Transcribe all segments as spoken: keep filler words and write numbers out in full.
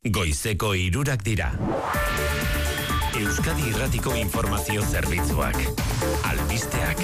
Goizeko hirurak dira. Euskadi Irratiko Informazio Zerbitzuak. Albisteak.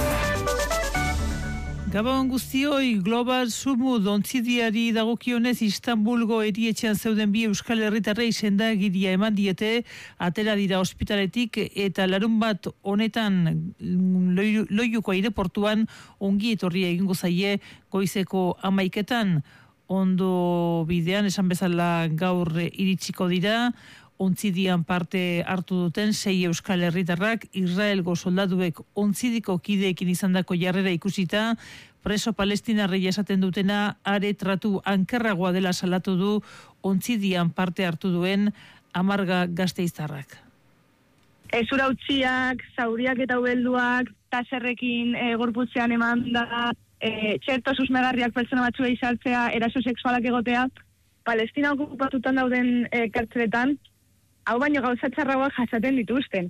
Gabon guztioi, Global Sumud ontzidiari dagokionez Istanbulgo erietxean zeuden bi Euskal Herritarrei sendagiria eman diete, atera dira ospitaletik eta larun bat honetan Loiuko aireportuan ongi etorria egingo zaie goizeko hamaiketan. Ondo bidean, esan bezala gaur iritsiko dira, ontzidian parte hartu duten sei Euskal Herritarrak, Israelgo soldaduek ontzidiko kideekin izandako jarrera ikusita, preso palestinarrei esaten dutena are tratu ankerragoa dela salatu du ontzidian parte hartu duen Amarga Gasteiztarrak. Ezura utziak, zauriak eta ubelduak, taserrekin e, gorputzean eman da, e, txerto susmegarriak pertsona batzua izartzea, eraso sexualak egotea, Palestina okupatutan dauden e, kartzeletan, hau baino gauzatxarragoak jasaten dituzten.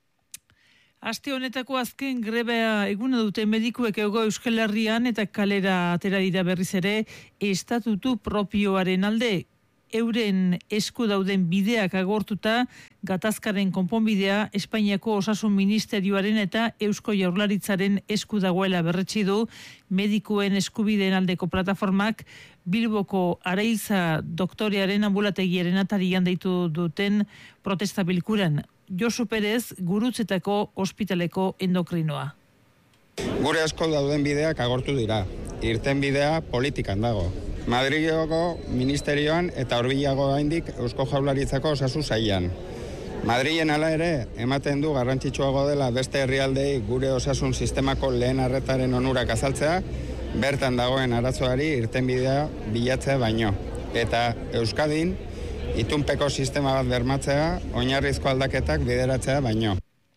Aste honetako azken greba eguna dute medikuek ego Euskal Herrian eta kalera atera dira berriz ere estatutu propioaren alde. Euren esku dauden bideak agortuta, gatazkaren konponbidea Espainiako Osasun Ministerioaren eta Eusko Jaurlaritzaren esku dagoela berretsi du medikuen eskubideen aldeko plataformak Bilboko Arailza doktorearen ambulategiaren atarian deitu duten protesta bilkuran. Josu Perez, Gurutzetako ospitaleko endokrinoa. Gure esku dauden bideak agortu dira. Irten bidea politikan dago. Madrileko ministerioan eta hurbilago gaindik Eusko Jaurlaritzako osasun sailan. Madrilen hala ere, ematen du garrantzitsuago dela beste herrialdei gure osasun sistemako lehen arretaren onurak azaltzea, bertan dagoen arazoari irtenbidea bilatzea baino. Eta Euskadin, itunpeko sistema bat bermatzea, oinarrizko aldaketak bideratzea baino.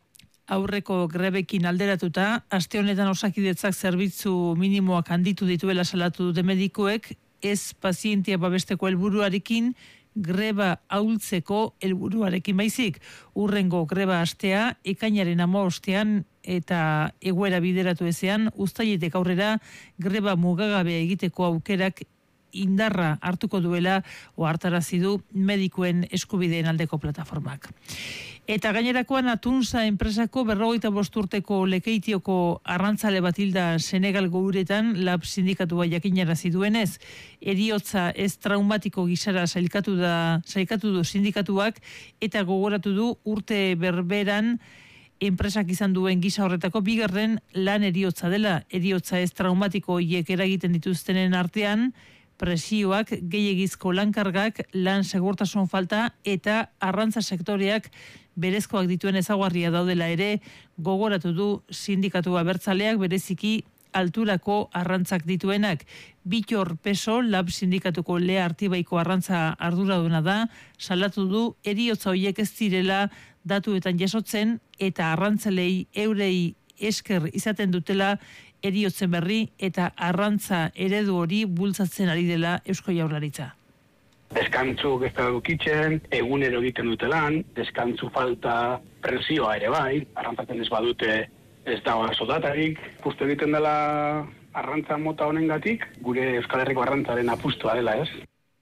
Aurreko grebekin alderatuta, aste honetan Osakidetzak zerbitzu minimoak handitu dituela salatu dute medikuek, ez pazientia babesteko helburuarekin, greba ahultzeko helburuarekin baizik. Urrengo greba astea, ekainaren hamabostean eta egoera bideratu ezean, uztailetik aurrera greba mugagabe egiteko aukerak indarra hartuko duela ohartarazi du medikuen eskubideen aldeko plataformak. Eta gainerakoan Atunza enpresako berrogeita bost urteko Lekeitioko arrantzale bat hilda Senegalgo uretan lab sindikatua jakinarazi duenez, heriotza ez traumatiko gisara sailkatu da sailkatu du sindikatuak eta gogoratu du urte berberan enpresak izan duen gisa horretako bigarren lan heriotza dela. Heriotza ez traumatiko hiek eragiten dituztenen artean presioak, gehiegizko lankargak, lan segurtasun falta eta arrantza sektoreak berezkoak dituen ezaugarria daudela ere gogoratu du sindikatu abertzaleak bereziki alturako arrantzak dituenak. Bitor Peso, lab sindikatuko Lea Artibaiko arrantza arduraduna da, salatu du heriotza horiek ez direla datuetan jasotzen eta arrantzalei eurei esker izaten dutela heriotzen berri eta arrantza eredu hori bultzatzen ari dela Eusko Jaurlaritza. Deskantzuk ez da dukitzen, egunero egiten dute lan, deskantzu falta presioa ere bai, arrantzaten ez badute ez da soldatarik, pustu egiten dela arrantza mota honengatik, gure Euskal Herriko arrantzaren apustua dela ez.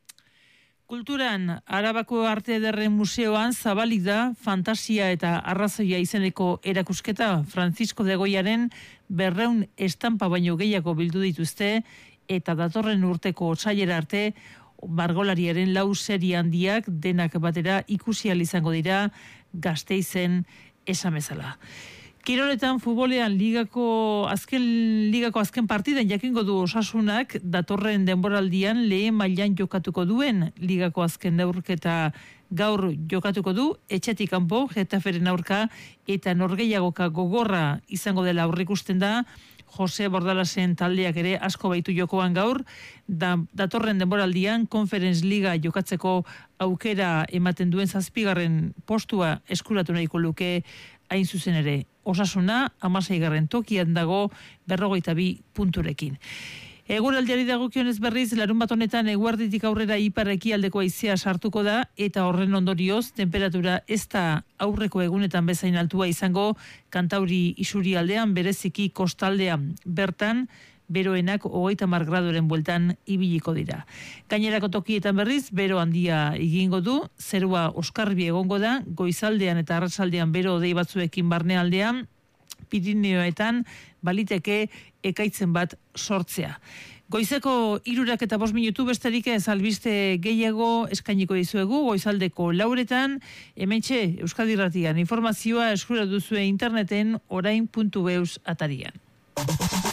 Kulturan, Arabako Arte Ederren Museoan zabalik da fantasia eta arrazoia izeneko erakusketa. Francisco de Goyaren berreun estampa baino gehiago bildu dituzte eta datorren urteko otsailera arte margolariaren lau serie handiak denak batera ikusi ahal izango dira Gasteizen esan bezala. Kiroletan futbolean ligako azken ligako azken partidan jakingo du Osasunak datorren denboraldian lehen mailan jokatuko duen. Ligako azken neurketa gaur jokatuko du etxetik kanpo Getaferen aurka eta norgehiagoka gogorra izango dela aurreikusten da. Jose Bordalasen taldeak ere asko baitu jokoan gaur, da, datorren denboraldian Conference Liga jokatzeko aukera ematen duen zazpigarren postua eskuratu nahiko luke hain zuzen ere. Osasuna hamaseigarren tokian dago berrogeita bi punturekin. Eguraldiari dagokionez berriz, larun bat honetan eguerditik aurrera ipar-ekialdeko haizea sartuko da eta horren ondorioz temperatura ez da aurreko egunetan bezain altua izango Kantauri isurialdean bereziki kostaldean. Bertan, beroenak hogeita hamar graduren bueltan ibiliko dira. Gainerako tokietan berriz, bero handia egingo du, zerua oskarbi egongo da, goizaldean eta arratsaldean bero hodei batzuekin barnealdean, Pirineoetan baliteke ekaitzen bat sortzea. Goizeko hirurak eta bost minutu besterik ez albiste gehiago eskainiko dizuegu, goizaldeko lauretan, hementxe Euskadi Irratian informazioa eskura duzue interneten orain puntu eus atarian.